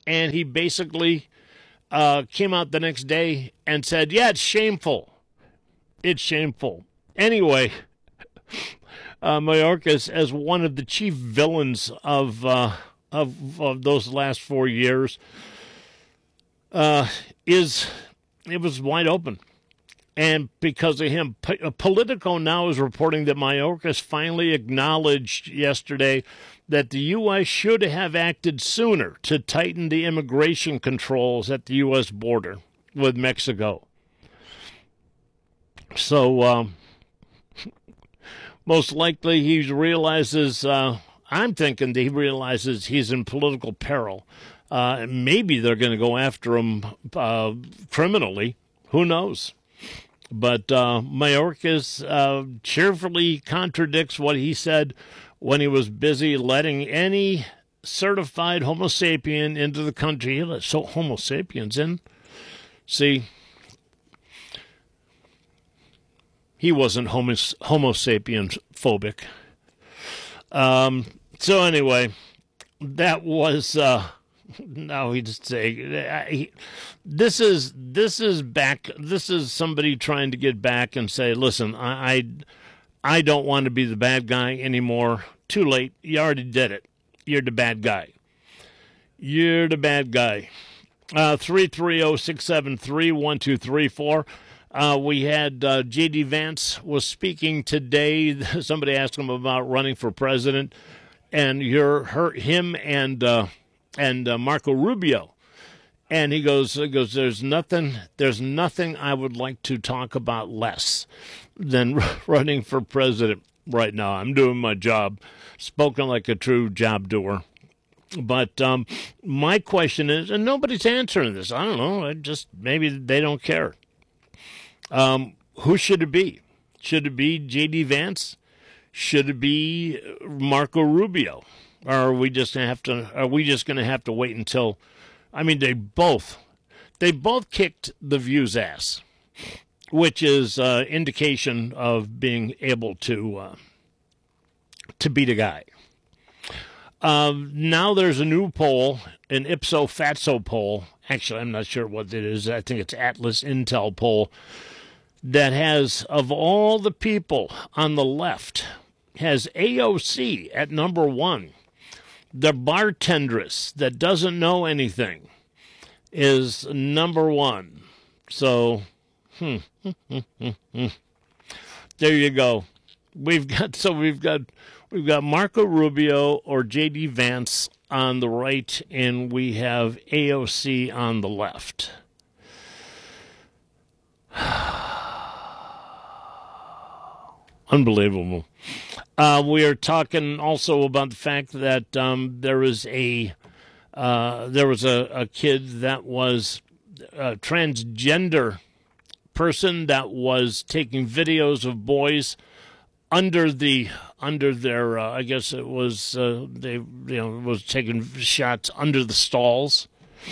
and he basically came out the next day and said, yeah, it's shameful. It's shameful. Anyway, Mayorkas, as one of the chief villains of those last 4 years, it was wide open. And because of him, Politico now is reporting that Mayorkas finally acknowledged yesterday that the U.S. should have acted sooner to tighten the immigration controls at the U.S. border with Mexico. So, most likely he realizes, I'm thinking that he realizes he's in political peril. Maybe they're going to go after him criminally. Who knows? But Mayorkas cheerfully contradicts what he said when he was busy letting any certified Homo sapien into the country. He let Homo sapiens in. See, he wasn't Homo sapien phobic. So anyway, that was... No, he'd say this is back. This is somebody trying to get back and say, listen, I don't want to be the bad guy anymore. Too late. You already did it. You're the bad guy. You're the bad guy. 330-673-1234. We had J.D. Vance was speaking today. Somebody asked him about running for president, and him and Marco Rubio, and he goes, there's nothing I would like to talk about less than running for president right now. I'm doing my job, spoken like a true job doer. But my question is, and nobody's answering this. I don't know. Maybe they don't care. Who should it be? Should it be J.D. Vance? Should it be Marco Rubio? Or are we just going to have to wait until? I mean, they both kicked the View's ass, which is indication of being able to beat a guy. Now there's a new poll, an Ipso Fatso poll. Actually, I'm not sure what it is. I think it's Atlas Intel poll that has, of all the people on the left, has AOC at number one. The bartendress that doesn't know anything is number one. So, there you go. We've got Marco Rubio or J.D. Vance on the right, and we have AOC on the left. Unbelievable. We are talking also about the fact that there was a kid that was a transgender person that was taking videos of boys under their I guess it was was taking shots under the stalls.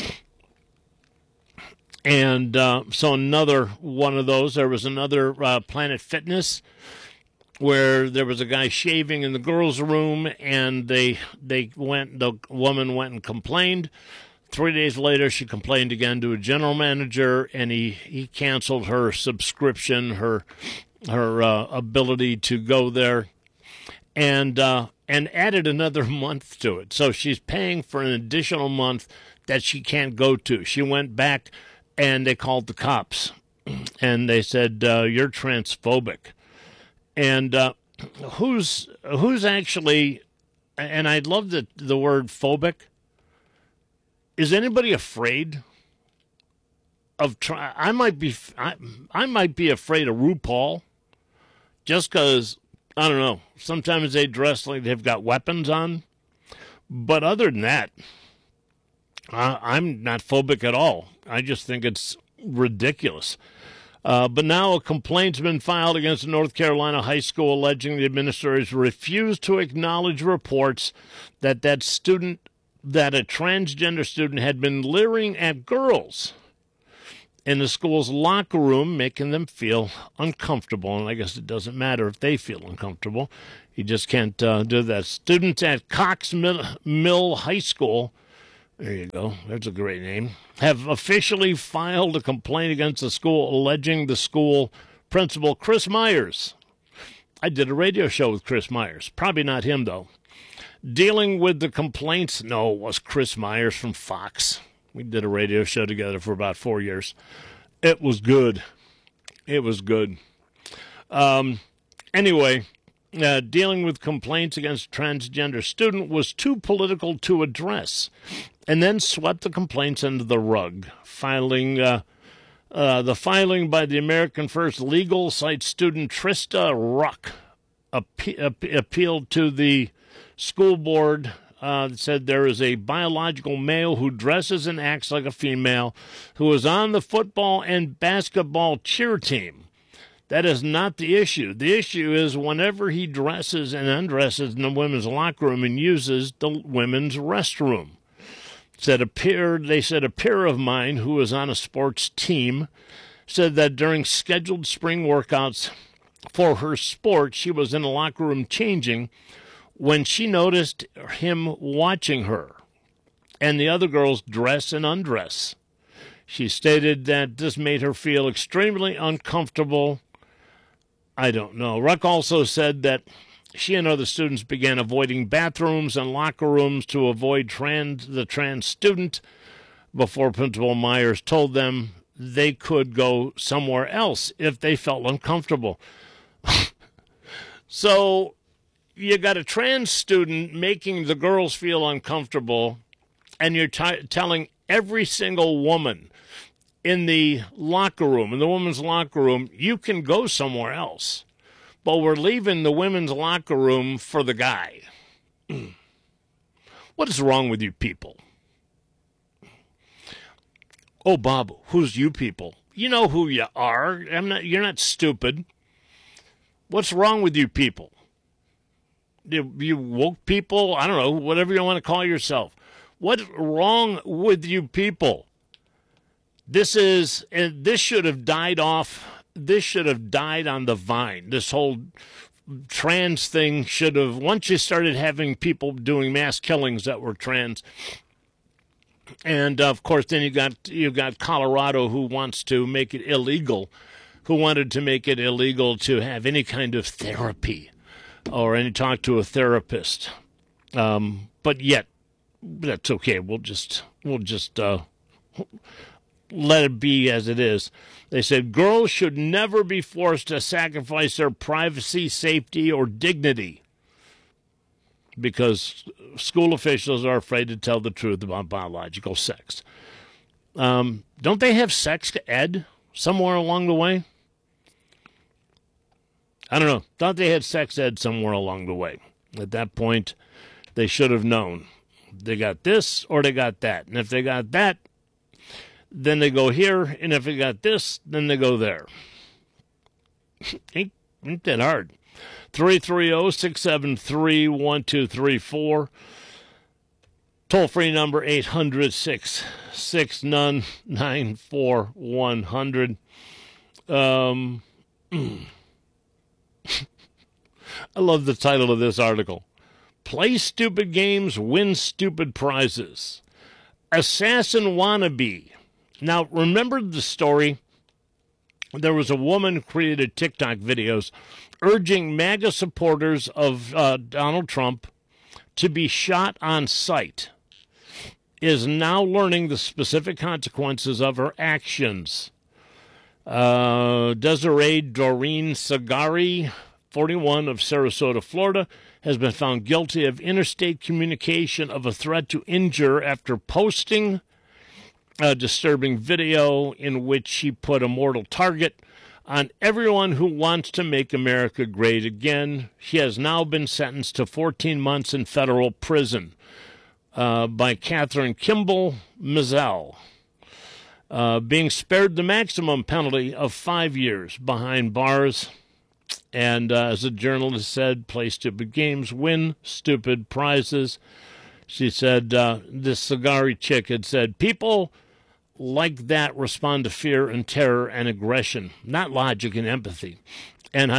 And so another one of those. There was another Planet Fitness, where there was a guy shaving in the girls' room, and the woman went and complained. 3 days later, she complained again to a general manager, and he canceled her subscription, her ability to go there, and added another month to it. So she's paying for an additional month that she can't go to. She went back, and they called the cops, and they said, you're transphobic. And who's actually, and I love the word phobic. Is anybody afraid of I might be afraid of RuPaul, just because, I don't know, sometimes they dress like they've got weapons on. But other than that, I'm not phobic at all. I just think it's ridiculous. But now a complaint's been filed against a North Carolina high school alleging the administrators refused to acknowledge reports that a transgender student had been leering at girls in the school's locker room, making them feel uncomfortable. And I guess it doesn't matter if they feel uncomfortable. You just can't do that. Students at Cox Mill High School There you go. That's a great name. Have officially filed a complaint against the school alleging the school principal, Chris Myers. I did a radio show with Chris Myers. Probably not him, though. Dealing with the complaints, no, it was Chris Myers from Fox. We did a radio show together for about 4 years. It was good. It was good. Anyway, dealing with complaints against a transgender student was too political to address, and then swept the complaints under the rug. The filing by the American First Legal cites student Trista Ruck appealed to the school board. Said there is a biological male who dresses and acts like a female who is on the football and basketball cheer team. That is not the issue. The issue is whenever he dresses and undresses in the women's locker room and uses the women's restroom. They said a peer of mine who was on a sports team said that during scheduled spring workouts for her sport, she was in the locker room changing when she noticed him watching her and the other girls dress and undress. She stated that this made her feel extremely uncomfortable. I don't know. Ruck also said that she and other students began avoiding bathrooms and locker rooms to avoid the trans student before Principal Myers told them they could go somewhere else if they felt uncomfortable. So you got a trans student making the girls feel uncomfortable, and you're telling every single woman in the locker room, in the women's locker room, you can go somewhere else. But we're leaving the women's locker room for the guy. What is wrong with you people? Oh, Bob, who's you people? You know who you are. You're not stupid. What's wrong with you people? You woke people? I don't know, whatever you want to call yourself. What's wrong with you people? This should have died off. This should have died on the vine. This whole trans thing should have, once you started having people doing mass killings that were trans, and of course then you got Colorado who wants to make it illegal, who wanted to make it illegal to have any kind of therapy or any talk to a therapist. But yet that's okay. We'll just let it be as it is. They said girls should never be forced to sacrifice their privacy, safety, or dignity because school officials are afraid to tell the truth about biological sex. Don't they have sex ed somewhere along the way? I don't know. Thought they had sex ed somewhere along the way. At that point, they should have known. They got this or they got that. And if they got that, then they go here, and if they got this, then they go there. Ain't that hard. 330-673-1234. Toll-free number 800-669-94-100. I love the title of this article. Play stupid games, win stupid prizes. Assassin wannabe. Now, remember the story? There was a woman who created TikTok videos urging MAGA supporters of Donald Trump to be shot on sight, is now learning the specific consequences of her actions. Desiree Doreen Sagari, 41, of Sarasota, Florida, has been found guilty of interstate communication of a threat to injure after posting a disturbing video in which she put a mortal target on everyone who wants to make America great again. She has now been sentenced to 14 months in federal prison by Catherine Kimball Mizell, being spared the maximum penalty of 5 years behind bars. And as a journalist said, play stupid games, win stupid prizes. She said, this Sagari chick had said, people like that respond to fear and terror and aggression, not logic and empathy. And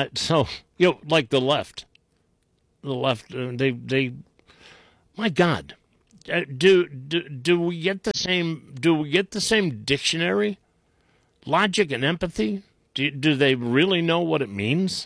like the left, my God, do we get the same? Do we get the same dictionary? Logic and empathy? Do they really know what it means?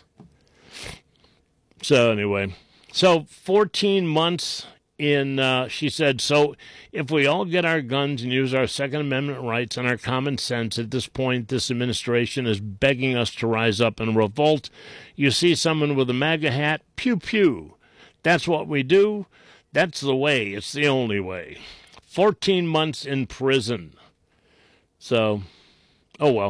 So anyway, 14 months in, she said, so if we all get our guns and use our Second Amendment rights and our common sense, at this point, this administration is begging us to rise up and revolt. You see someone with a MAGA hat, pew, pew. That's what we do. That's the way. It's the only way. 14 months in prison. So, oh well.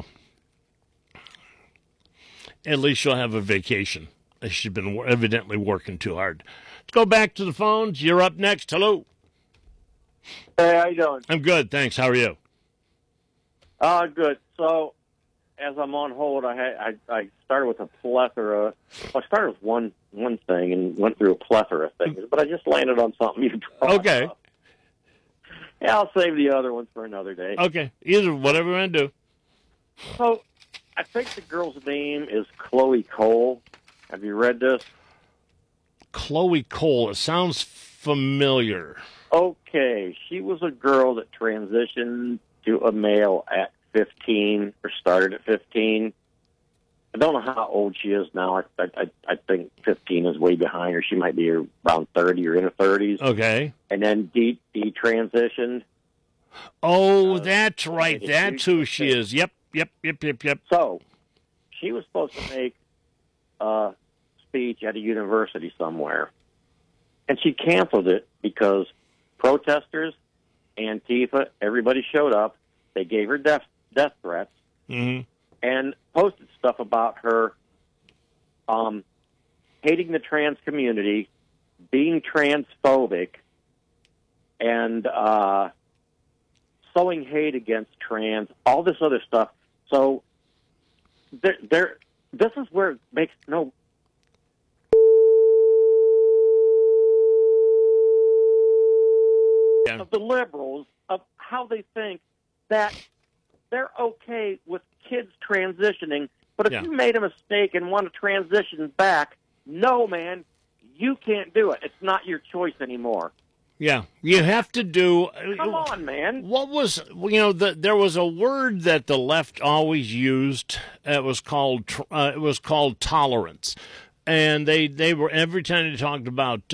At least she'll have a vacation. She's been evidently working too hard. Let's go back to the phones. You're up next. Hello. Hey, how you doing? I'm good, thanks. How are you? Good. So, as I'm on hold, I started with a plethora. Well, I started with one thing and went through a plethora of things, but I just landed on something you brought Okay. up. Yeah, I'll save the other ones for another day. Okay. Either whatever you want to do. So, I think the girl's name is Chloe Cole. Have you read this? Chloe Cole. It sounds familiar. Okay, she was a girl that transitioned to a male at 15, or started at 15. I don't know how old she is now. I think 15 is way behind her. She might be around 30 or in her 30s. Okay. And then detransitioned. Oh, that's right. That's who she is. Yep. So, she was supposed to make a speech at a university somewhere. And she canceled it because protesters, Antifa, everybody showed up. They gave her death threats and posted stuff about her hating the trans community, being transphobic, and sowing hate against trans, all this other stuff. So this is where it makes no... Yeah. Of the liberals, of how they think that they're okay with kids transitioning, but if you made a mistake and want to transition back, no, man, you can't do it. It's not your choice anymore. Yeah, you have to do... Come on, man. What was, there was a word that the left always used. It was called tolerance. And they were, every time they talked about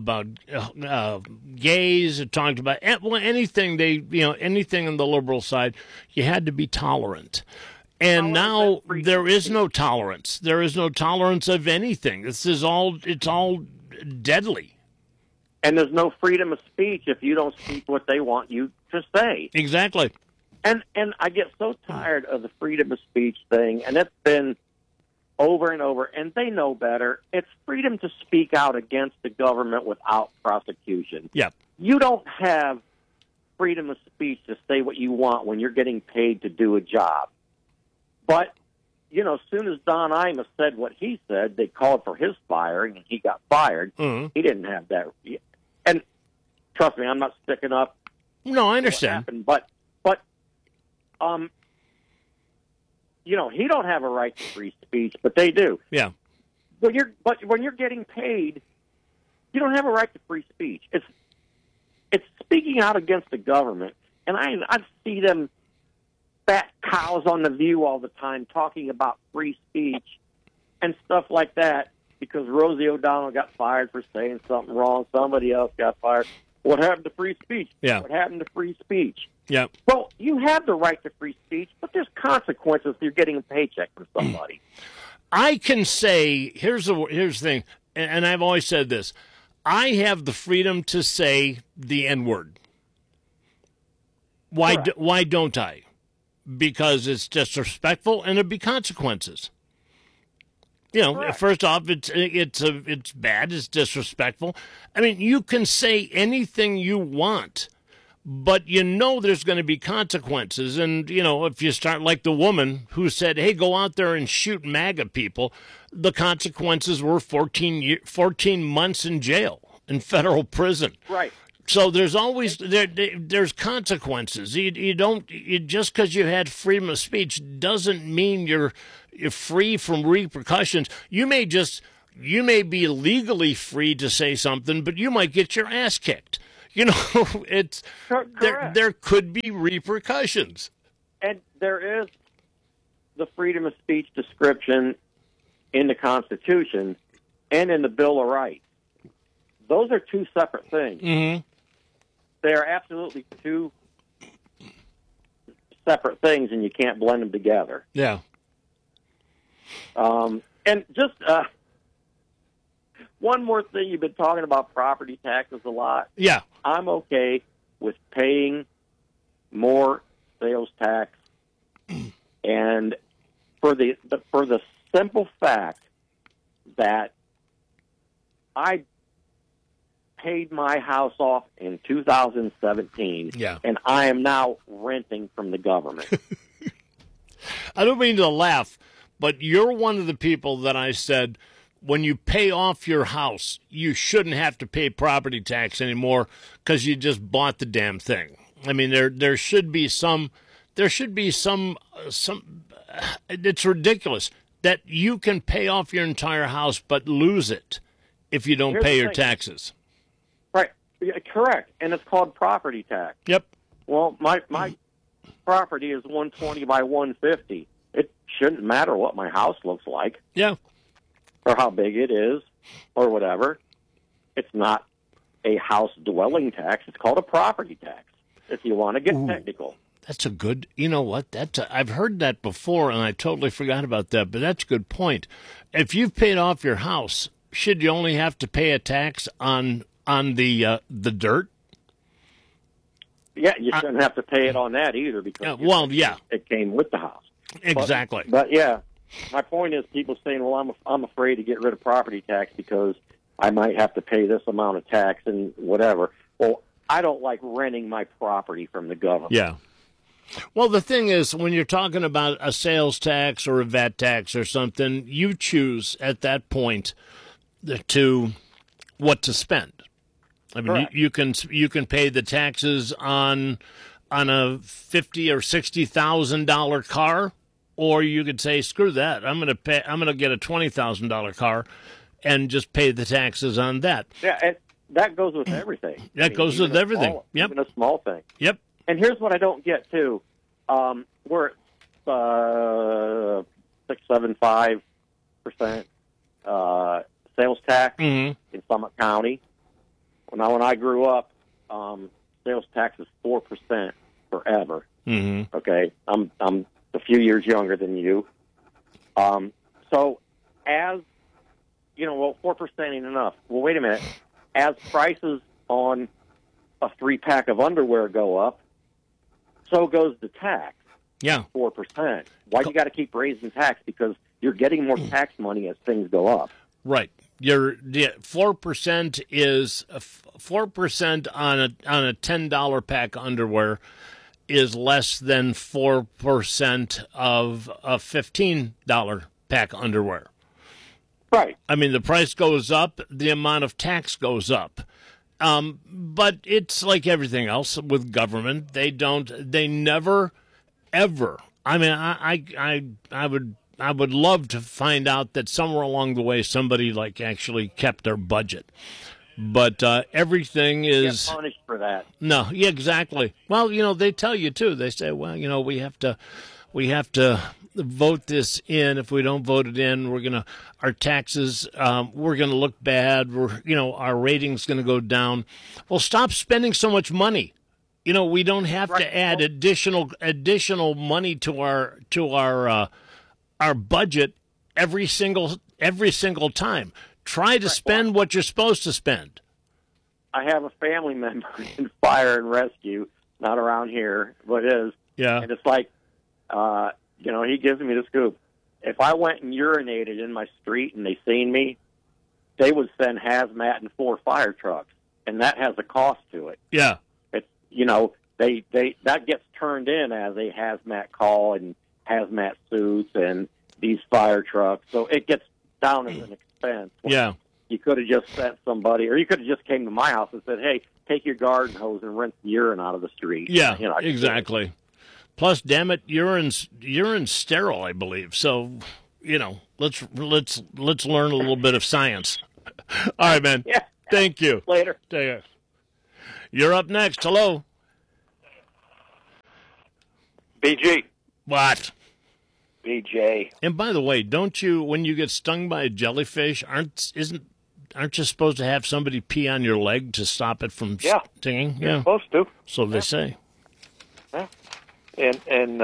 gays, it talked about anything anything on the liberal side, you had to be tolerant. And now there is no tolerance. There is no tolerance of anything. It's all deadly. And there's no freedom of speech if you don't speak what they want you to say. Exactly. And I get so tired of the freedom of speech thing, and it's been over and over, and they know better. It's freedom to speak out against the government without prosecution. Yep. You don't have freedom of speech to say what you want when you're getting paid to do a job. But, as soon as Don Imus said what he said, they called for his firing, and he got fired. Mm-hmm. He didn't have that. And trust me, I'm not sticking up. No, I understand. Happened, but he don't have a right to free speech, but they do. Yeah. When you're getting paid, you don't have a right to free speech. It's speaking out against the government, and I see them fat cows on The View all the time talking about free speech and stuff like that because Rosie O'Donnell got fired for saying something wrong. Somebody else got fired. What happened to free speech? Yeah. What happened to free speech? Yeah. Well, you have the right to free speech, but there's consequences if you're getting a paycheck from somebody. I can say, here's the thing, and I've always said this, I have the freedom to say the N-word. Why don't I? Because it's disrespectful and there'd be consequences. First off, it's bad, it's disrespectful. I mean, you can say anything you want, but there's going to be consequences. And, if you start like the woman who said, hey, go out there and shoot MAGA people, the consequences were 14 months in jail, in federal prison. Right. So there's always there's consequences. You don't just because you had freedom of speech doesn't mean you're free from repercussions. You may be legally free to say something, but you might get your ass kicked. You know, it's Correct. there could be repercussions. And there is the freedom of speech description in the Constitution and in the Bill of Rights. Those are two separate things. Mm-hmm. They are absolutely two separate things, and you can't blend them together. Yeah. And just one more thing, you've been talking about property taxes a lot. Yeah. I'm okay with paying more sales tax, and for the simple fact that I paid my house off in 2017, Yeah. and I am now renting from the government. I don't mean to laugh, but you're one of the people that I said, when you pay off your house, you shouldn't have to pay property tax anymore because you just bought the damn thing. I mean, there should be some, it's ridiculous that you can pay off your entire house but lose it if you don't Here's pay the your thing. taxes. Right. Yeah, correct. And it's called property tax. Yep. Well, my property is 120 by 150. It shouldn't matter what my house looks like Yeah. or how big it is or whatever. It's not a house dwelling tax. It's called a property tax, if you want to get technical. That's a good, you know what? I've heard that before, and I totally forgot about that. But that's a good point. If you've paid off your house, should you only have to pay a tax on the dirt? Yeah, you shouldn't have to pay it on that either because Yeah, it came with the house. exactly. But yeah, my point is people saying, well, I'm afraid to get rid of property tax because I might have to pay this amount of tax and whatever. Well, I don't like renting my property from the government. Yeah. Well, the thing is, when you're talking about a sales tax or a VAT tax or something, you choose at that point to what to spend. I mean, you can pay the taxes on a $50,000 or $60,000 car, or you could say, screw that. I'm going to get a $20,000 car and just pay the taxes on that. Yeah, and that goes with everything. That goes with everything. Yep. Even a small thing. Yep. And here's what I don't get too: we're at 6.75% sales tax in Summit County. Now, when I grew up, sales tax is 4% forever. Mm-hmm. Okay, I'm a few years younger than you. So, as you know, well, 4% ain't enough. Well, wait a minute. As prices on a 3-pack of underwear go up, so goes the tax. Yeah. 4%. Why do you got to keep raising tax? Because you're getting more tax money as things go up. Right. 4% is 4% on a $10 pack of underwear is less than 4% of a $15 pack of underwear. Right. I mean, the price goes up, the amount of tax goes up. But it's like everything else with government. They never, ever. I mean, I would love to find out that somewhere along the way somebody like actually kept their budget. But everything is Get punished for that. No, yeah, exactly. Well, you know, they tell you too. They say, well, you know, we have to vote this in. If we don't vote it in, our taxes, we're gonna look bad. Our rating's gonna go down. Well, stop spending so much money. You know, we don't have to add additional money to our budget every single time. Try to spend what you're supposed to spend. I have a family member in fire and rescue, not around here, but is. Yeah. And it's like, he gives me the scoop. If I went and urinated in my street and they seen me, they would send hazmat and 4 fire trucks, and that has a cost to it. Yeah. It's that gets turned in as a hazmat call and hazmat suits and these fire trucks, so it gets down as an expense. Yeah. You could have just sent somebody, or you could have just came to my house and said, "Hey, take your garden hose and rinse the urine out of the street." Yeah, exactly. Plus, damn it, urine's sterile, I believe. So, let's learn a little bit of science. All right, man. Yeah. Thank you. Later. Take care. You're up next. Hello. BG. What? BJ. And by the way, don't you, when you get stung by a jellyfish, aren't you supposed to have somebody pee on your leg to stop it from stinging? You're supposed to. So they say. Yeah. And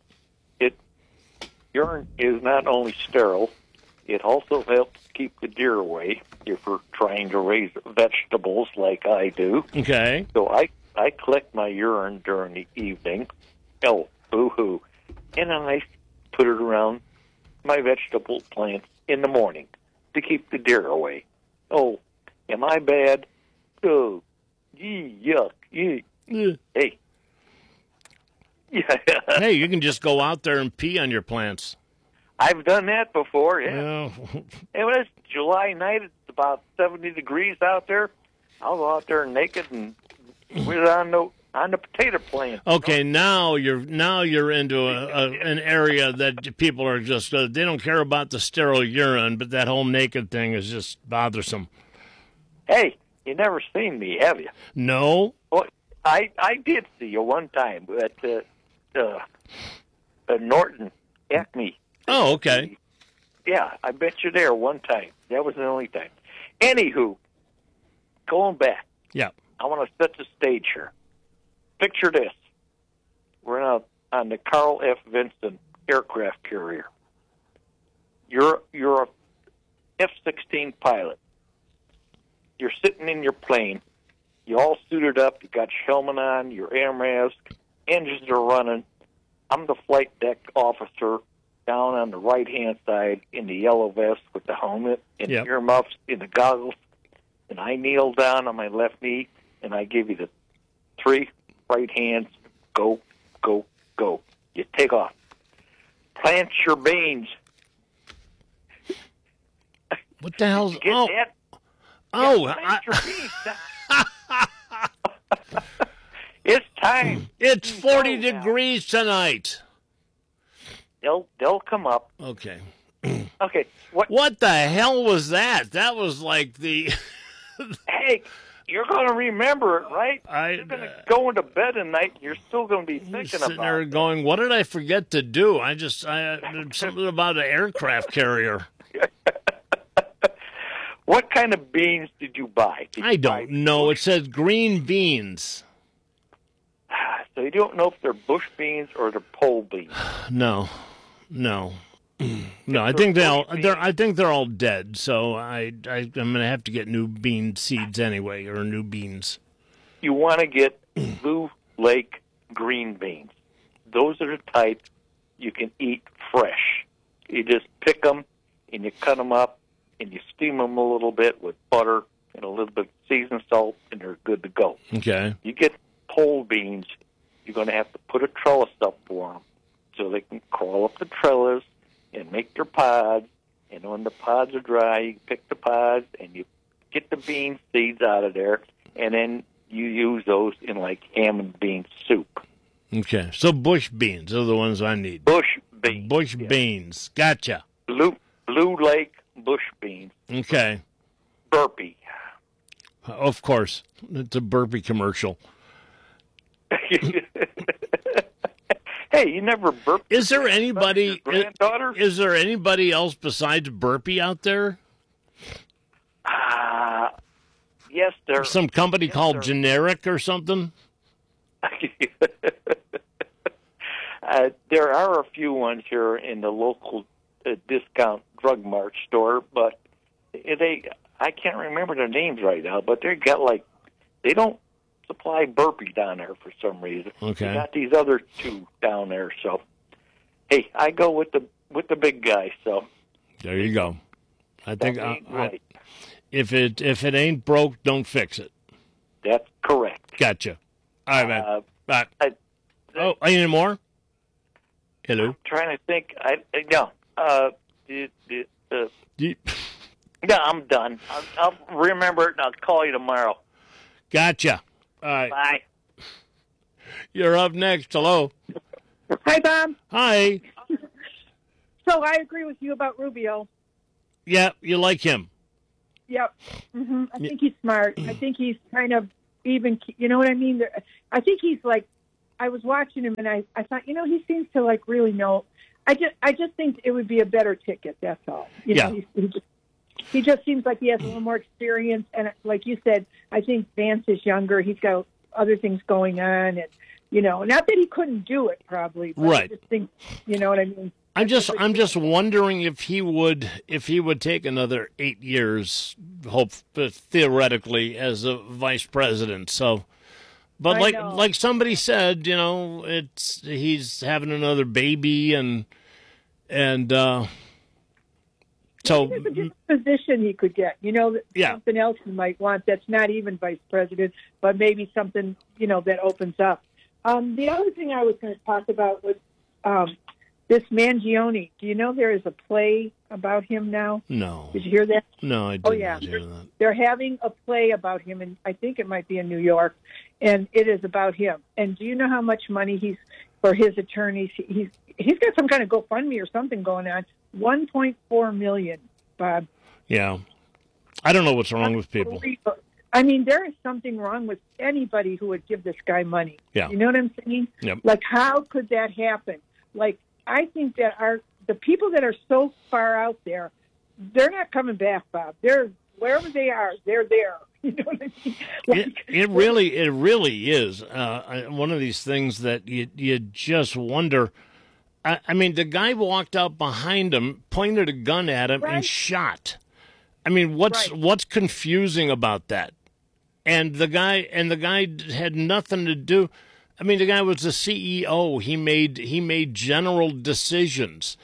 urine is not only sterile, it also helps keep the deer away if we're trying to raise vegetables like I do. Okay. So I collect my urine during the evening. Oh, boo-hoo. And then I put it around my vegetable plants in the morning to keep the deer away. Oh, am I bad? Oh, yee, yuck, yee. Yeah. Hey. Yeah. Hey, you can just go out there and pee on your plants. I've done that before, yeah. Yeah. It was July night. It's about 70 degrees out there. I'll go out there naked and we're on the potato plant. Okay, now you're into an area that people are just they don't care about the sterile urine, but that whole naked thing is just bothersome. Hey, you never seen me, have you? No. Well, I did see you one time at Norton Acme. Oh, okay. Yeah, I bet you're there one time. That was the only time. Anywho, going back. Yeah. I want to set the stage here. Picture this. We're on the Carl F. Vinson aircraft carrier. You're a F-16 pilot. You're sitting in your plane. You all suited up. You got your helmet on, your air mask, engines are running. I'm the flight deck officer down on the right-hand side in the yellow vest with the helmet and the earmuffs and the goggles. And I kneel down on my left knee, and I give you the 3 right hands. Go, go, go. You take off. Plant your beans. What the hell's... Get that? Oh, plant your beans. It's time. It's 40 degrees tonight. They'll come up. Okay. Okay. What the hell was that? That was like the... Hey, you're going to remember it, right? You're going to go into bed at night, and you're still going to be thinking sitting about there it. going, what did I forget to do? Something about an aircraft carrier. What kind of beans did you buy? I don't know. It says green beans. So you don't know if they're bush beans or they're pole beans. No. I think they're all dead. So I'm going to have to get new bean seeds anyway, or new beans. You want to get Blue Lake green beans. Those are the type you can eat fresh. You just pick them and you cut them up and you steam them a little bit with butter and a little bit of seasoned salt, and they're good to go. Okay. You get pole beans, you're going to have to put a trellis up for them so they can crawl up the trellis and make their pods. And when the pods are dry, you pick the pods and you get the bean seeds out of there, and then you use those in like ham and bean soup. Okay, so bush beans are the ones I need. Bush beans. Bush beans. Gotcha. Blue Lake bush beans. Okay. Burpee. Of course. It's a burpee commercial. Hey, you never burped. Is there anybody? Granddaughter? Is there anybody else besides Burpee out there? Yes, there. Some company called Generic or something. There are a few ones here in the local discount drug mart store, but I can't remember their names right now. But they don't supply Burpee down there for some reason. Okay. They got these other two down there. So, hey, I go with the big guy. So there you go. I think right. If it ain't broke, don't fix it. That's correct. Gotcha. All right, man. Any more? Hello. I'm trying to think. No. Yeah, I'm done. I'll remember it, and I'll call you tomorrow. Gotcha. All right. Bye. You're up next. Hello. Hi, Bob. Hi. So I agree with you about Rubio. Yeah, you like him. Yep. I think he's smart. I think he's kind of even, you know what I mean? I think he's like, I was watching him and I thought, you know, he seems to like really know. I just think it would be a better ticket. That's all. You know, he just seems like he has a little more experience. And like you said, I think Vance is younger. He's got other things going on, and you know, not that he couldn't do it, probably. But right. I just think, you know what I mean. I'm just wondering if he would take another 8 years, theoretically, as a vice president. So, but like somebody said, you know, he's having another baby and so there's a different position he could get, you know, something else he might want that's not even vice president, but maybe something, you know, that opens up. The other thing I was going to talk about was this Mangione. Do you know there is a play about him now? No. Did you hear that? No, I did not hear that. They're having a play about him, and I think it might be in New York, and it is about him. And do you know how much money for his attorneys? He's got some kind of GoFundMe or something going on. $1.4 million, Bob. Yeah. I don't know what's wrong with people. I mean, there is something wrong with anybody who would give this guy money. Yeah. You know what I'm saying? Yep. Like, how could that happen? Like, I think that the people that are so far out there, they're not coming back, Bob. They're wherever they are, they're there. You know what I mean? Like, it really is one of these things that you just wonder. I mean, the guy walked out behind him, pointed a gun at him, and shot. I mean, what's confusing about that? And the guy had nothing to do. I mean, the guy was the CEO. He made general decisions.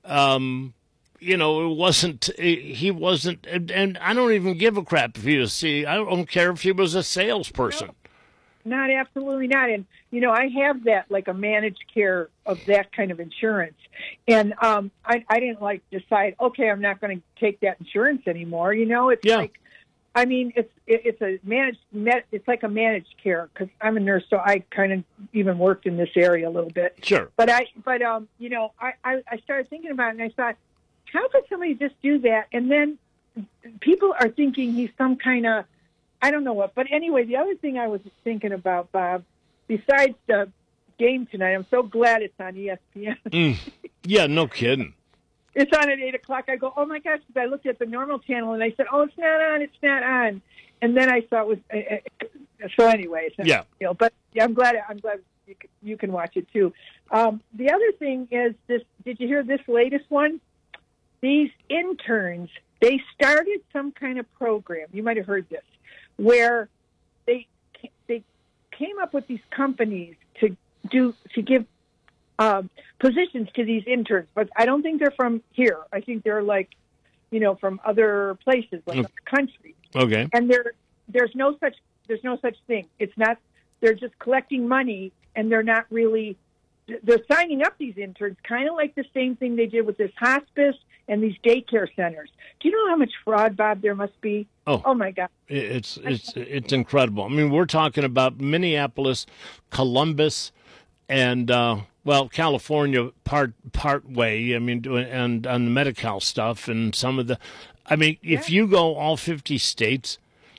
You know, he wasn't, and I don't even give a crap if he was CEO. I don't care if he was a salesperson. Not absolutely not. And, you know, I have that, like a managed care of that kind of insurance. And I didn't decide, okay, I'm not going to take that insurance anymore. You know, it's like, I mean, it's like a managed care because I'm a nurse, so I kind of even worked in this area a little bit. Sure. But you know, I started thinking about it and I thought, how could somebody just do that? And then people are thinking he's some kind of, I don't know what. But anyway, the other thing I was thinking about, Bob, besides the game tonight, I'm so glad it's on ESPN. Yeah, no kidding. It's on at 8 o'clock. I go, oh, my gosh, because I looked at the normal channel, and I said, oh, it's not on. And then I saw it was so anyway. Yeah. You know, but yeah, I'm glad you can watch it, too. The other thing is this. Did you hear this latest one? These interns, they started some kind of program. You might have heard this, where they came up with these companies to give positions to these interns, but I don't think they're from here. I think they're like, you know, from other places, like the country. Okay. And there's no such thing. It's not. They're just collecting money, and they're not really. They're signing up these interns, kind of like the same thing they did with this hospice and these daycare centers. Do you know how much fraud, Bob, there must be? Oh my God. It's incredible. I mean, we're talking about Minneapolis, Columbus, and California part way. I mean, and on the Medi-Cal stuff and some of the. I mean, if you go all 50 states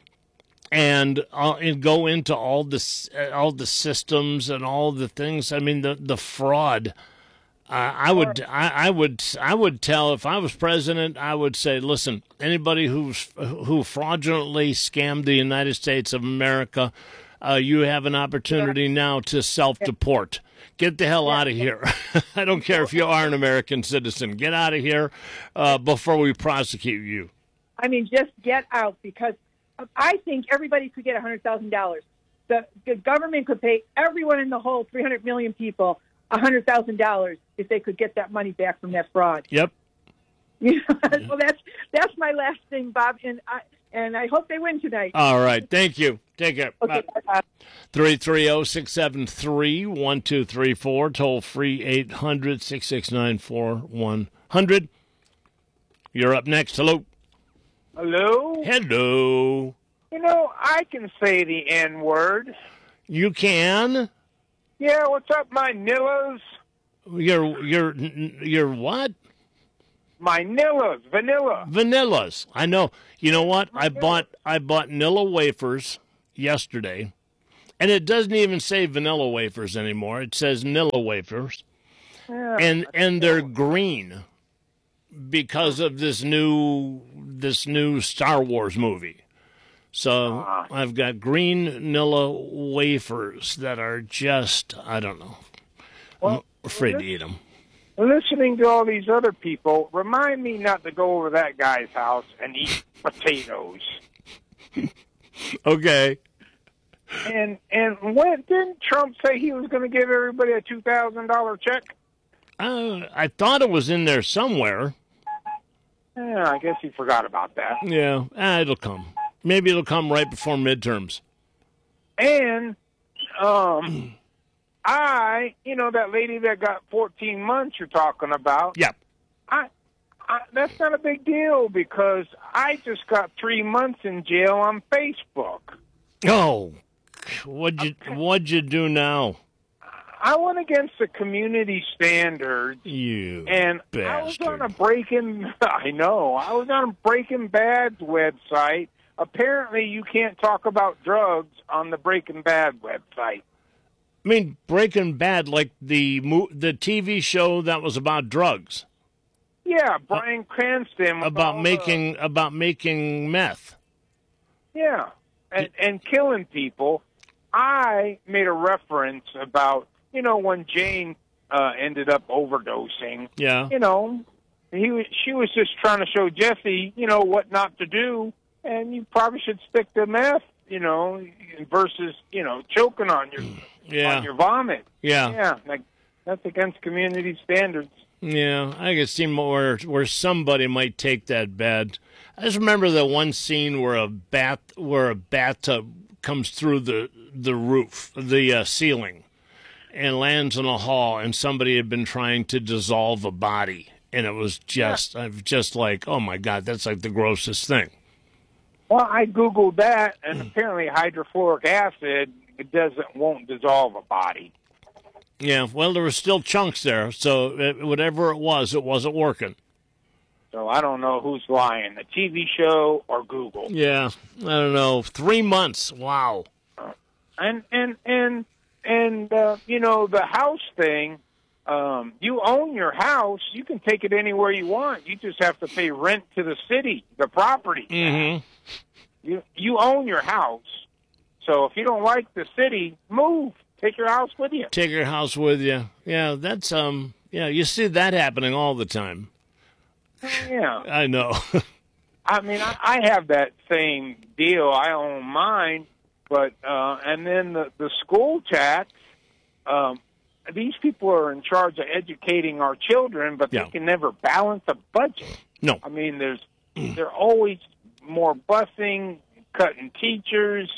and go into all the systems and all the things, I mean, the fraud. I would tell, if I was president, I would say, listen, anybody who fraudulently scammed the United States of America, you have an opportunity now to self-deport. Get the hell out of here. I don't care if you are an American citizen. Get out of here before we prosecute you. I mean, just get out, because I think everybody could get $100,000. The government could pay everyone in the whole 300 million people $100,000 if they could get that money back from that fraud. Yep. Well, that's my last thing, Bob, and I hope they win tonight. All right, thank you. Take care. Okay. 330-673-1234, toll free 800-669-4100. You're up next. Hello. Hello. Hello. You know, I can say the N word. You can. Yeah, what's up, my Nillas? You're what? My Nillas, vanilla. Vanillas. I know. You know what? I bought Nilla wafers yesterday, and it doesn't even say vanilla wafers anymore. It says Nilla wafers, Yeah, and they're green because of this new Star Wars movie. So I've got green Nilla wafers that are just, I don't know. I'm afraid to eat them. listening to all these other people, remind me not to go over that guy's house and eat potatoes. Okay. And when didn't Trump say he was going to give everybody a $2,000 check? I thought it was in there somewhere. Yeah, I guess he forgot about that. Yeah, it'll come. Maybe it'll come right before midterms. And that lady that got 14 months you're talking about. Yeah. That's not a big deal because I just got 3 months in jail on Facebook. Oh, what'd you do now? I went against the community standards. You and bastard. I was on a Breaking Bad's website. Apparently, you can't talk about drugs on the Breaking Bad website. I mean, Breaking Bad, like the TV show that was about drugs. Yeah, Bryan Cranston about making meth. Yeah, and killing people. I made a reference about when Jane ended up overdosing. Yeah. She was just trying to show Jesse what not to do, and you probably should stick to meth. Versus choking on your vomit. Yeah. Like that's against community standards. Yeah, I can see more where somebody might take that bad. I just remember that one scene where a bathtub comes through the roof, the ceiling, and lands in a hall, and somebody had been trying to dissolve a body, and it was just, I'm just like, oh my God, that's like the grossest thing. Well, I Googled that, and apparently hydrofluoric acid won't dissolve a body. Yeah, well, there were still chunks there, so whatever it wasn't working. So I don't know who's lying, the TV show or Google. Yeah, I don't know. 3 months, wow. And the house thing, you own your house. You can take it anywhere you want. You just have to pay rent to the city, the property. Mm-hmm. You own your house. So if you don't like the city, move. Take your house with you. Take your house with you. Yeah, that's you see that happening all the time. Yeah. I know. I mean, I have that same deal. I own mine, but and then the school tax. These people are in charge of educating our children, but they can never balance a budget. No. I mean, they're always more busing, cutting teachers.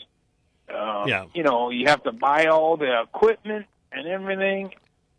You have to buy all the equipment and everything.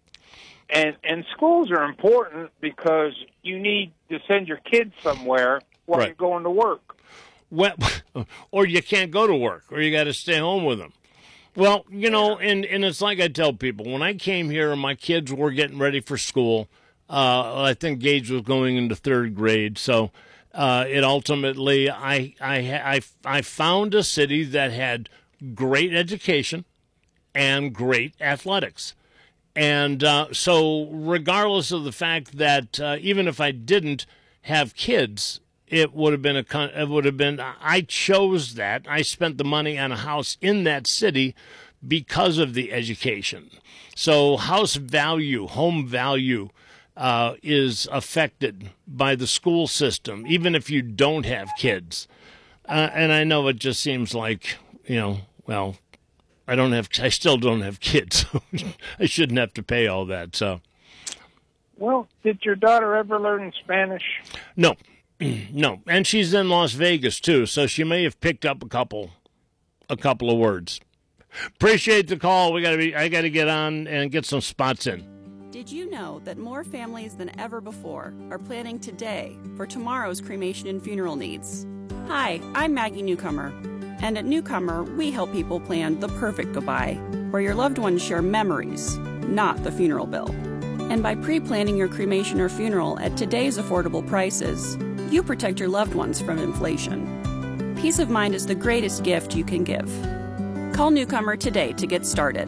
And schools are important because you need to send your kids somewhere while you're going to work. Well, or you can't go to work, or you got to stay home with them. Well, and it's like I tell people, when I came here and my kids were getting ready for school, I think Gage was going into 3rd grade, so it ultimately, I found a city that had great education and great athletics. And so regardless of the fact that even if I didn't have kids, it would have been I chose that. I spent the money on a house in that city because of the education. So house value, home value is affected by the school system, even if you don't have kids. And I know it just seems like, well, I still don't have kids. So I shouldn't have to pay all that. So, well, did your daughter ever learn Spanish? No, no. And she's in Las Vegas too, so she may have picked up a couple of words. Appreciate the call. I got to get on and get some spots in. Did you know that more families than ever before are planning today for tomorrow's cremation and funeral needs? Hi, I'm Maggie Newcomer. And at Newcomer, we help people plan the perfect goodbye, where your loved ones share memories, not the funeral bill. And by pre-planning your cremation or funeral at today's affordable prices, you protect your loved ones from inflation. Peace of mind is the greatest gift you can give. Call Newcomer today to get started.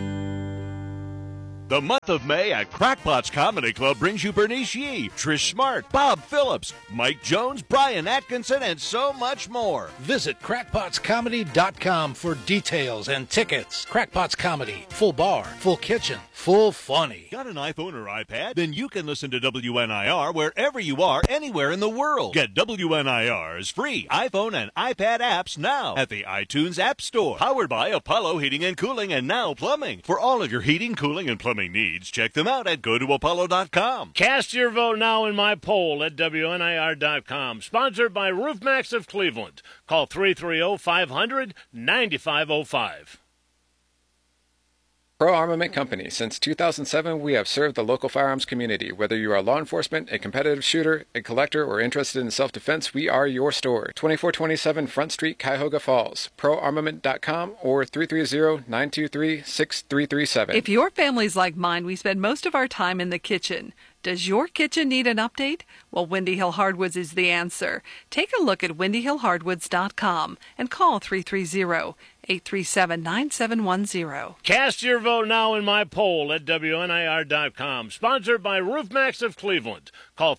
The month of May at Crackpots Comedy Club brings you Bernice Yee, Trish Smart, Bob Phillips, Mike Jones, Brian Atkinson, and so much more. Visit crackpotscomedy.com for details and tickets. Crackpots Comedy, full bar, full kitchen, full funny. Got an iPhone or iPad? Then you can listen to WNIR wherever you are, anywhere in the world. Get WNIR's free iPhone and iPad apps now at the iTunes App Store. Powered by Apollo Heating and Cooling and Now Plumbing. For all of your heating, cooling, and plumbing needs, check them out at gotoapollo.com. Cast your vote now in my poll at WNIR.com. Sponsored by RoofMax of Cleveland. Call 330-500-9505. Pro Armament Company. Since 2007, we have served the local firearms community. Whether you are law enforcement, a competitive shooter, a collector, or interested in self-defense, we are your store. 2427 Front Street, Cuyahoga Falls. ProArmament.com or 330-923-6337. If your family's like mine, we spend most of our time in the kitchen. Does your kitchen need an update? Well, Windy Hill Hardwoods is the answer. Take a look at windyhillhardwoods.com and call 330-837-9710. Cast your vote now in my poll at WNIR.com. Sponsored by RoofMax of Cleveland. Call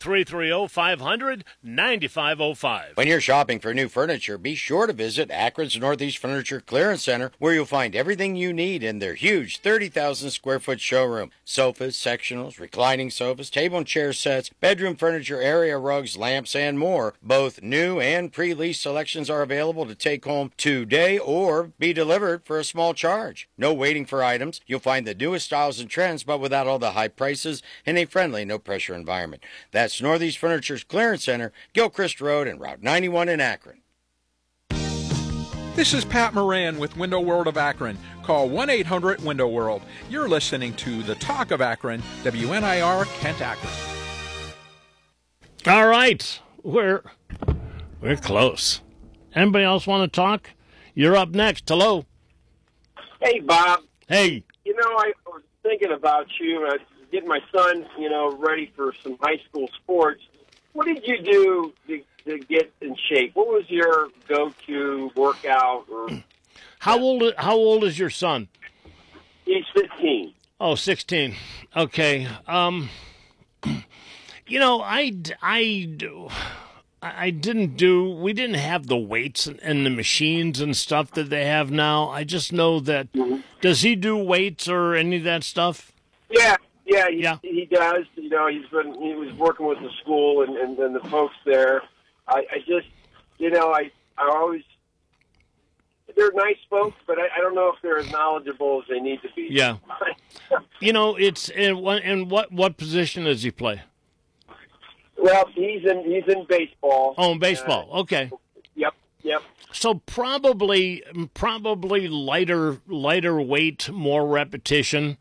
330-500-9505. When you're shopping for new furniture, be sure to visit Akron's Northeast Furniture Clearance Center, where you'll find everything you need in their huge 30,000 square foot showroom. Sofas, sectionals, reclining sofas, table and chair sets, bedroom furniture, area rugs, lamps, and more. Both new and pre-leased selections are available to take home today or be delivered for a small charge. No waiting for items. You'll find the newest styles and trends, but without all the high prices in a friendly, no-pressure environment. That's Northeast Furniture's Clearance Center, Gilchrist Road and Route 91 in Akron. This is Pat Moran with Window World of Akron. Call 1-800-WINDOW-WORLD. You're listening to The Talk of Akron, WNIR Kent Akron. All right, we're close. Anybody else want to talk? You're up next. Hello. Hey, Bob. Hey. You know, I was thinking about you. Getting my son, ready for some high school sports. What did you do to get in shape? What was your go-to workout? Or How old is your son? He's 15. Oh, 16. Okay. We didn't have the weights and the machines and stuff that they have now. I just know that, Does he do weights or any of that stuff? Yeah, he does. He was working with the school and the folks there. I always, they're nice folks, but I don't know if they're as knowledgeable as they need to be. Yeah. It's in what position does he play? Well, he's in baseball. Oh, in baseball. Okay. Yep. So probably lighter weight, more repetition.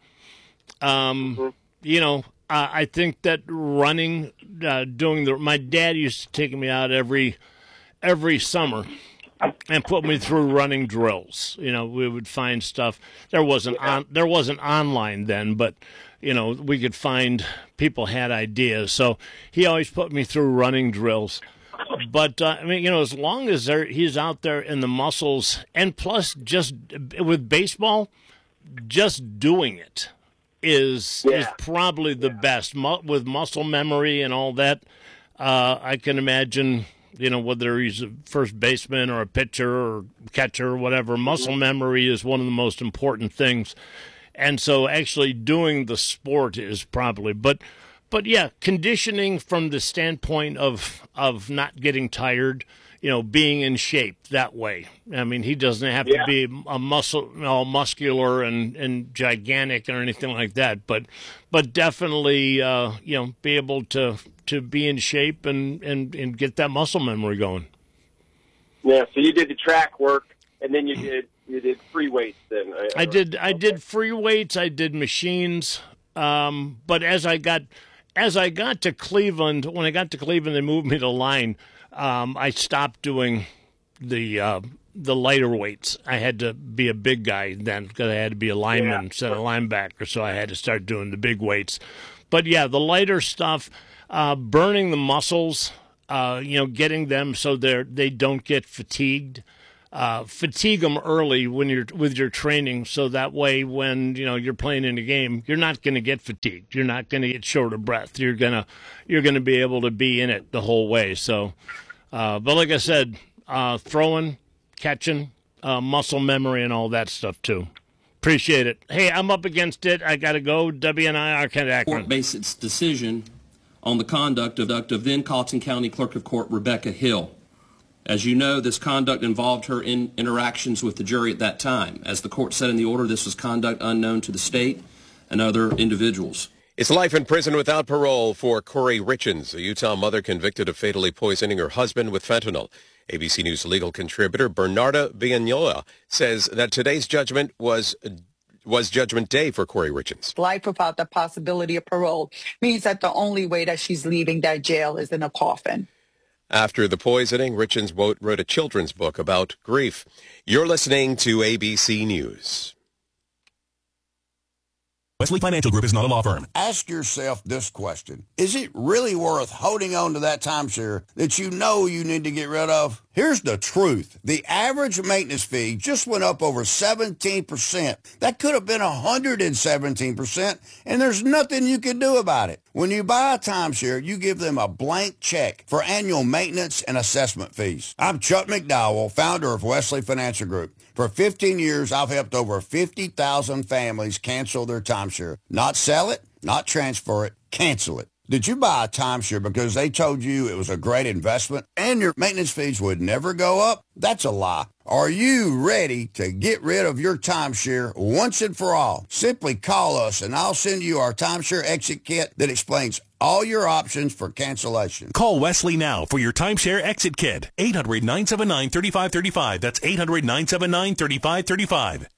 I think that running, my dad used to take me out every summer and put me through running drills. We would find stuff. There wasn't online then, but we could find, people had ideas. So he always put me through running drills. But, as long as he's out there in the muscles, and plus just with baseball, just doing it is probably the best. With muscle memory and all that, I can imagine, whether he's a first baseman or a pitcher or catcher or whatever, muscle memory is one of the most important things. And so actually doing the sport is probably, but yeah, conditioning from the standpoint of not getting tired, being in shape that way. I mean, he doesn't have to be a muscular and gigantic or anything like that, but definitely, be able to be in shape and get that muscle memory going. Yeah. So you did the track work, and then you did free weights. Then I did free weights. I did machines. But as I got to Cleveland, when I got to Cleveland, they moved me to line. I stopped doing the lighter weights. I had to be a big guy then because I had to be a lineman instead of linebacker, so I had to start doing the big weights. But yeah, the lighter stuff, burning the muscles, getting them so they don't get fatigued. fatigue them early when you're with your training, so that way when you're playing in a game, you're not going to get fatigued. You're not going to get short of breath. You're gonna be able to be in it the whole way. So, but like I said, throwing, catching, muscle memory, and all that stuff too. Appreciate it. Hey, I'm up against it. I got to go. WNIR Kent Akron. Court based its decision on the conduct of then Colleton County Clerk of Court Rebecca Hill. As you know, this conduct involved her interactions with the jury at that time. As the court said in the order, this was conduct unknown to the state and other individuals. It's life in prison without parole for Corey Richens, a Utah mother convicted of fatally poisoning her husband with fentanyl. ABC News legal contributor Bernarda Villanueva says that today's judgment was judgment day for Corey Richens. Life without the possibility of parole means that the only way that she's leaving that jail is in a coffin. After the poisoning, Richens wrote a children's book about grief. You're listening to ABC News. Wesley Financial Group is not a law firm. Ask yourself this question. Is it really worth holding on to that timeshare that you know you need to get rid of? Here's the truth. The average maintenance fee just went up over 17%. That could have been 117%, and there's nothing you can do about it. When you buy a timeshare, you give them a blank check for annual maintenance and assessment fees. I'm Chuck McDowell, founder of Wesley Financial Group. For 15 years, I've helped over 50,000 families cancel their timeshare. Not sell it, not transfer it, cancel it. Did you buy a timeshare because they told you it was a great investment and your maintenance fees would never go up? That's a lie. Are you ready to get rid of your timeshare once and for all? Simply call us and I'll send you our timeshare exit kit that explains all your options for cancellation. Call Wesley now for your timeshare exit kit. 800-979-3535. That's 800-979-3535.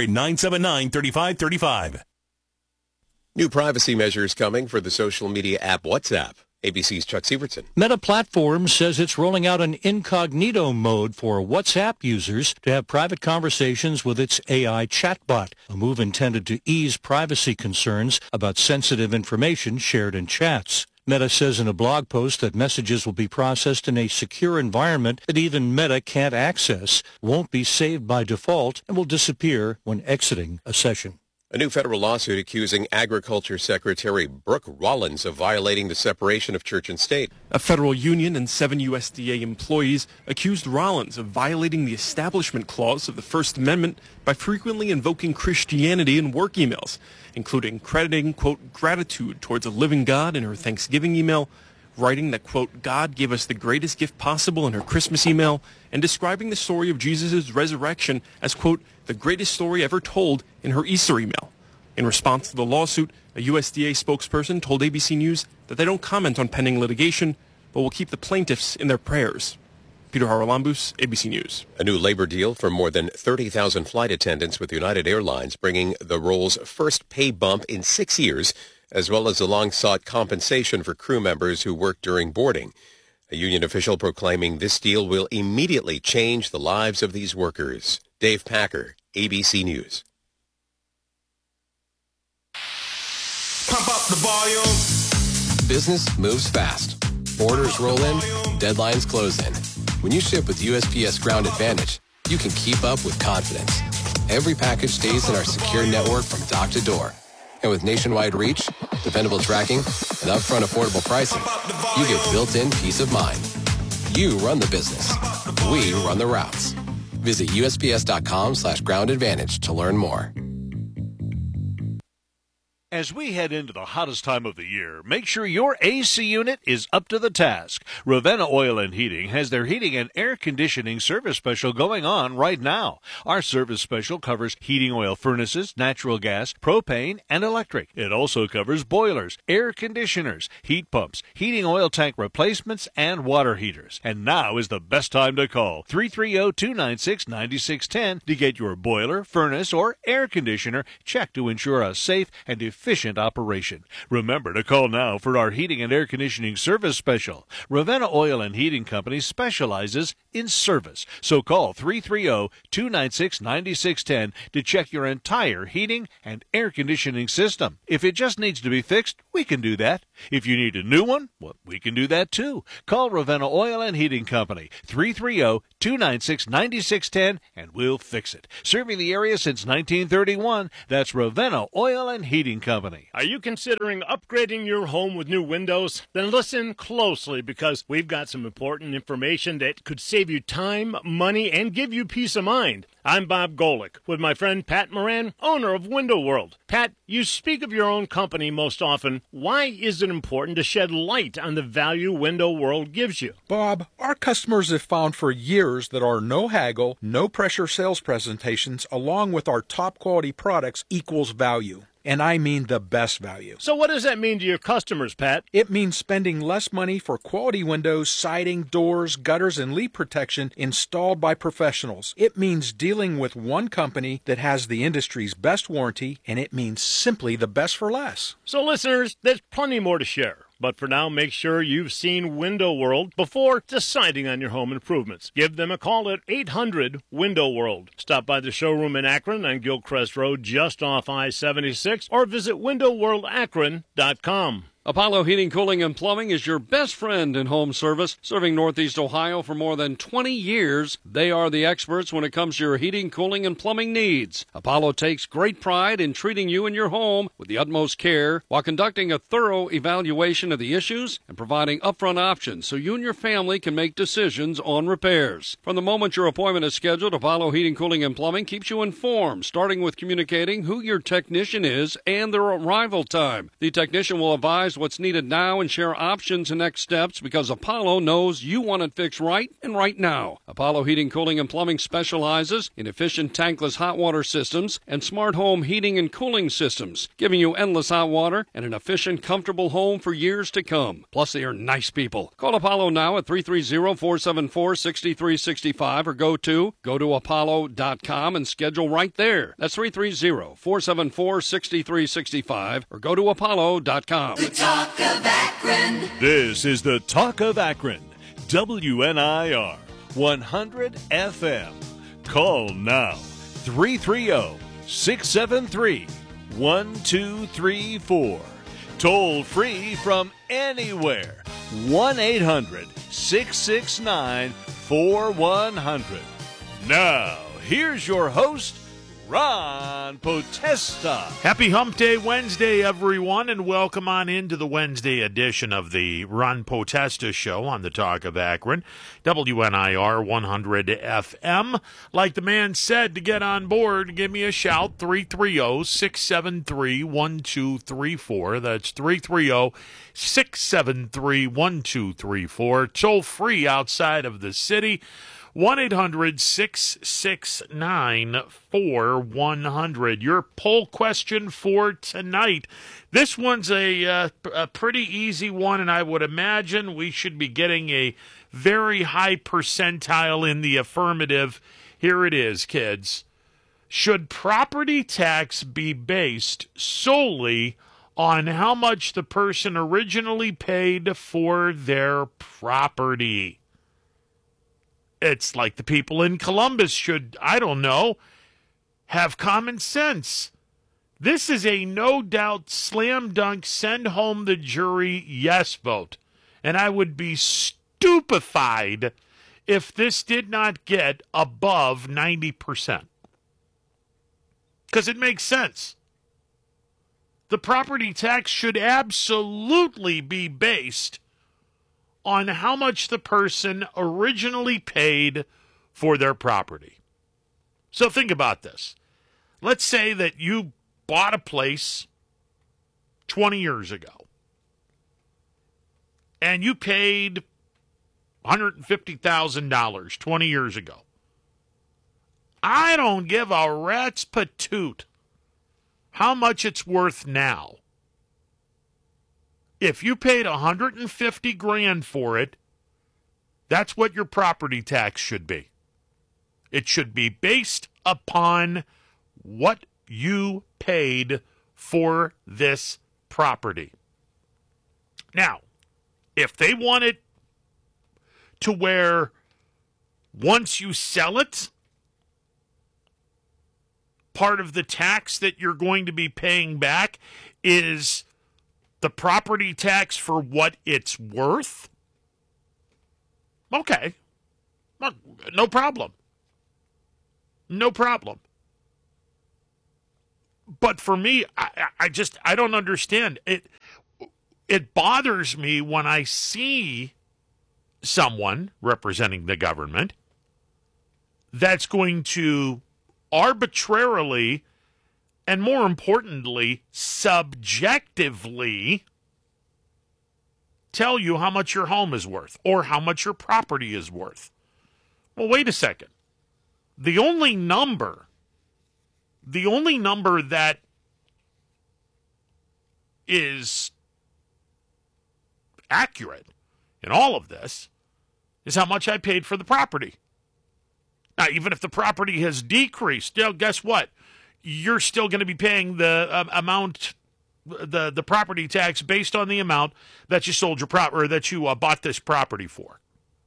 800-979-3535. New privacy measures coming for the social media app WhatsApp. ABC's Chuck Sievertson. Meta Platforms says it's rolling out an incognito mode for WhatsApp users to have private conversations with its AI chatbot, a move intended to ease privacy concerns about sensitive information shared in chats. Meta says in a blog post that messages will be processed in a secure environment that even Meta can't access, won't be saved by default, and will disappear when exiting a session. A new federal lawsuit accusing Agriculture Secretary Brooke Rollins of violating the separation of church and state. A federal union and 7 USDA employees accused Rollins of violating the Establishment Clause of the First Amendment by frequently invoking Christianity in work emails, including crediting, quote, gratitude towards a living God in her Thanksgiving email, writing that, quote, God gave us the greatest gift possible in her Christmas email, and describing the story of Jesus' resurrection as, quote, the greatest story ever told in her Easter email. In response to the lawsuit, a USDA spokesperson told ABC News that they don't comment on pending litigation, but will keep the plaintiffs in their prayers. Peter Haralambous, ABC News. A new labor deal for more than 30,000 flight attendants with United Airlines, bringing the role's first pay bump in 6 years, as well as the long-sought compensation for crew members who work during boarding. A union official proclaiming this deal will immediately change the lives of these workers. Dave Packer, ABC News. Pump up the volume. Business moves fast. Orders roll in, deadlines close in. When you ship with USPS Ground Advantage, you can keep up with confidence. Every package stays in our secure network from dock to door. And with nationwide reach, dependable tracking, and upfront affordable pricing, you get built-in peace of mind. You run the business. We run the routes. Visit USPS.com/Ground Advantage to learn more. As we head into the hottest time of the year, make sure your AC unit is up to the task. Ravenna Oil and Heating has their heating and air conditioning service special going on right now. Our service special covers heating oil furnaces, natural gas, propane, and electric. It also covers boilers, air conditioners, heat pumps, heating oil tank replacements, and water heaters. And now is the best time to call 330-296-9610 to get your boiler, furnace, or air conditioner checked to ensure a safe and efficient efficient operation. Remember to call now for our heating and air conditioning service special. Ravenna Oil and Heating Company specializes in service. So call 330-296-9610 to check your entire heating and air conditioning system. If it just needs to be fixed, we can do that. If you need a new one, well, we can do that too. Call Ravenna Oil and Heating Company, 330-296-9610, and we'll fix it. Serving the area since 1931, that's Ravenna Oil and Heating Company. Are you considering upgrading your home with new windows? Then listen closely, because we've got some important information that could save you time, money, and give you peace of mind. I'm Bob Golick with my friend Pat Moran, owner of Window World. Pat, you speak of your own company most often. Why is it important to shed light on the value Window World gives you? Bob, our customers have found for years that our no haggle, no pressure sales presentations, along with our top quality products, equals value. And I mean the best value. So what does that mean to your customers, Pat? It means spending less money for quality windows, siding, doors, gutters, and leak protection installed by professionals. It means dealing with one company that has the industry's best warranty, and it means simply the best for less. So listeners, there's plenty more to share. But for now, make sure you've seen Window World before deciding on your home improvements. Give them a call at 800-WINDOW-WORLD. Stop by the showroom in Akron on Gilcrest Road just off I-76 or visit WindowWorldAkron.com. Apollo Heating, Cooling, and Plumbing is your best friend in home service, serving Northeast Ohio for more than 20 years. They are the experts when it comes to your heating, cooling, and plumbing needs. Apollo takes great pride in treating you and your home with the utmost care while conducting a thorough evaluation of the issues and providing upfront options so you and your family can make decisions on repairs. From the moment your appointment is scheduled, Apollo Heating, Cooling, and Plumbing keeps you informed, starting with communicating who your technician is and their arrival time. The technician will advise what's needed now and share options and next steps, because Apollo knows you want it fixed right and right now. Apollo Heating, Cooling, and Plumbing specializes in efficient tankless hot water systems and smart home heating and cooling systems, giving you endless hot water and an efficient, comfortable home for years to come. Plus, they are nice people. Call Apollo now at 330-474-6365 or go to apollo.com and schedule right there. That's 330-474-6365 or go to apollo.com. Talk of Akron. This is the Talk of Akron, WNIR 100 FM. Call now, 330-673-1234. Toll free from anywhere, 1-800-669-4100. Now, here's your host, Ron Potesta. Happy Hump Day Wednesday, everyone, and welcome on into the Wednesday edition of the Ron Potesta Show on the Talk of Akron, WNIR 100 FM. Like the man said, to get on board, give me a shout, 330-673-1234. That's 330-673-1234. Toll free outside of the city. 1-800-669-4100. Your poll question for tonight. This one's a pretty easy one, and I would imagine we should be getting a very high percentile in the affirmative. Here it is, kids. Should property tax be based solely on how much the person originally paid for their property? It's like the people in Columbus should, I don't know, have common sense. This is a no-doubt slam dunk, send home the jury yes vote. And I would be stupefied if this did not get above 90%. Because it makes sense. The property tax should absolutely be based on how much the person originally paid for their property. So think about this. Let's say that you bought a place 20 years ago, and you paid $150,000 20 years ago. I don't give a rat's patoot how much it's worth now. If you paid $150,000 for it, that's what your property tax should be. It should be based upon what you paid for this property. Now, if they want it to where once you sell it, part of the tax that you're going to be paying back is the property tax for what it's worth, okay, no problem. No problem. But for me, I don't understand. It bothers me when I see someone representing the government that's going to arbitrarily and, more importantly, subjectively tell you how much your home is worth or how much your property is worth. Well, wait a second. The only number that is accurate in all of this is how much I paid for the property. Now, even if the property has decreased, guess what? You're still going to be paying the amount, the property tax based on the amount that you sold your property, or that you bought this property for.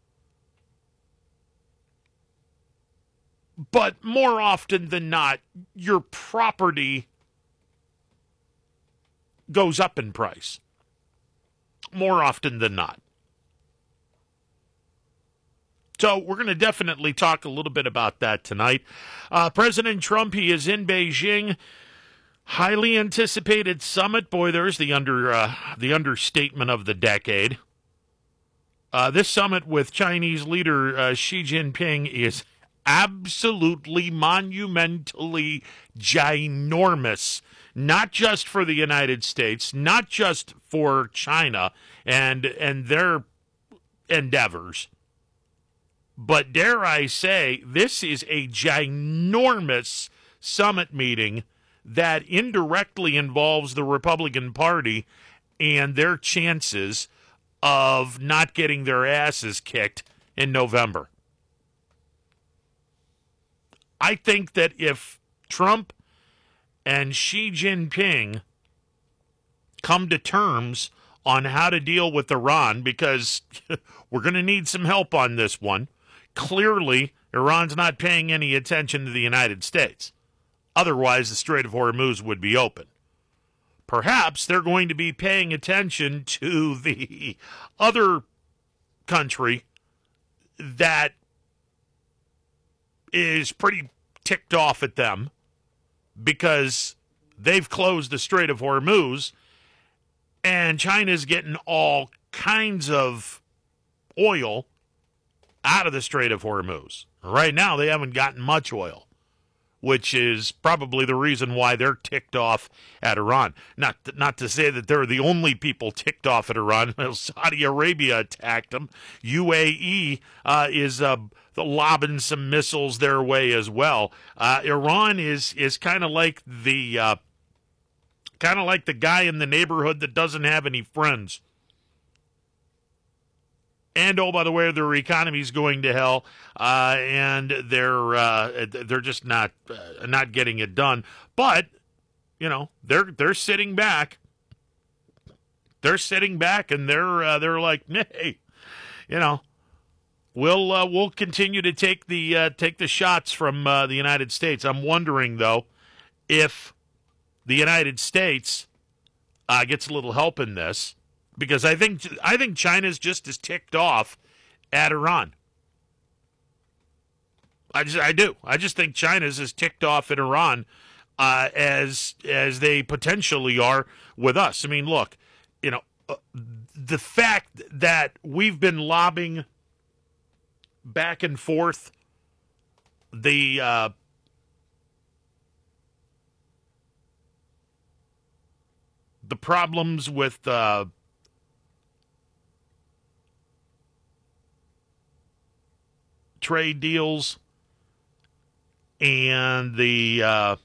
But more often than not, your property goes up in price. More often than not. So we're going to definitely talk a little bit about that tonight. President Trump, he is in Beijing. Highly anticipated summit. Boy, there's the understatement of the decade. This summit with Chinese leader Xi Jinping is absolutely monumentally ginormous. Not just for the United States, not just for China and their endeavors, but dare I say, this is a ginormous summit meeting that indirectly involves the Republican Party and their chances of not getting their asses kicked in November. I think that if Trump and Xi Jinping come to terms on how to deal with Iran, because we're going to need some help on this one. Clearly, Iran's not paying any attention to the United States. Otherwise, the Strait of Hormuz would be open. Perhaps they're going to be paying attention to the other country that is pretty ticked off at them because they've closed the Strait of Hormuz and China's getting all kinds of oil out of the Strait of Hormuz. Right now, they haven't gotten much oil, which is probably the reason why they're ticked off at Iran. Not to say that they're the only people ticked off at Iran. Saudi Arabia attacked them. UAE is lobbing some missiles their way as well. Iran is kind of like the guy in the neighborhood that doesn't have any friends. And, oh, by the way, their economy's going to hell, and they're just not getting it done. But, you know, they're sitting back. They're sitting back, and they're like, hey, you know, we'll continue to take the shots from the United States. I'm wondering though if the United States gets a little help in this. Because I think China's just as ticked off at Iran. I do. I just think China's as ticked off at Iran as they potentially are with us. I mean, look, you know, the fact that we've been lobbing back and forth the problems with trade deals and the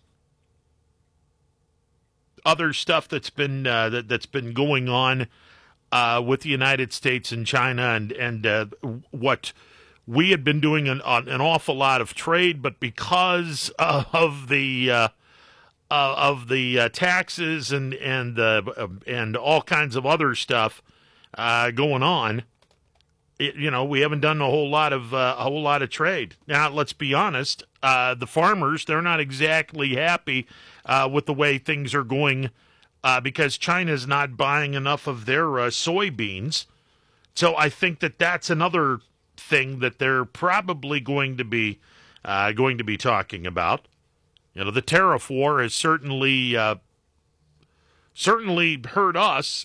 other stuff that's been going on with the United States and China, and what we had been doing an awful lot of trade, but because of the of the taxes and all kinds of other stuff going on. We haven't done a whole lot of trade. Now, let's be honest. The farmers, they're not exactly happy with the way things are going because China's not buying enough of their soybeans. So I think that's another thing that they're probably going to be talking about. The tariff war has certainly hurt us